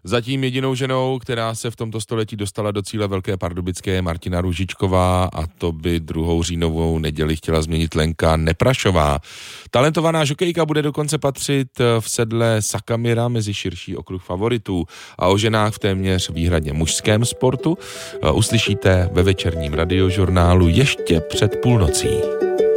Zatím jedinou ženou, která se v tomto století dostala do cíle Velké Pardubické, je Martina Růžičková a to by 2. říjnovou neděli chtěla změnit Lenka Neprašová. Talentovaná žokejka bude dokonce patřit v sedle Sakamira mezi širší okruh favoritů a o ženách v téměř výhradně mužském sportu uslyšíte ve večerním radiožurnálu ještě před půlnocí.